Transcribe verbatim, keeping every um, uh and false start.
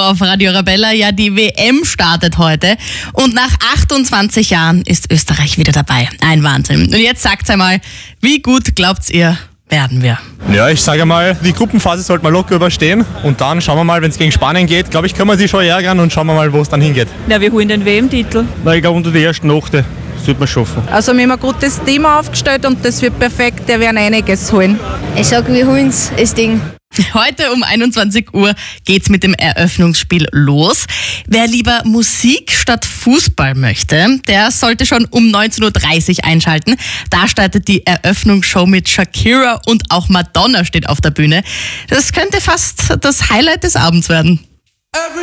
auf Radio Arabella. Ja, die W M startet heute und nach achtundzwanzig Jahren ist Österreich wieder dabei. Ein Wahnsinn. Und jetzt sagt's einmal, wie gut glaubt ihr, werden wir? Ja, ich sage mal, die Gruppenphase sollte man locker überstehen und dann schauen wir mal, wenn es gegen Spanien geht, glaube ich, können wir sie schon ärgern und schauen wir mal, wo es dann hingeht. Ja, wir holen den W M-Titel. Na, ich glaube, unter die ersten Achte sollte man schaffen. Also wir haben ein gutes Team aufgestellt und das wird perfekt, der werden einiges holen. Ich sag, wir holen's, das Ding. Heute um einundzwanzig Uhr geht's mit dem Eröffnungsspiel los. Wer lieber Musik statt Fußball möchte, der sollte schon um neunzehn Uhr dreißig einschalten. Da startet die Eröffnungsshow mit Shakira und auch Madonna steht auf der Bühne. Das könnte fast das Highlight des Abends werden.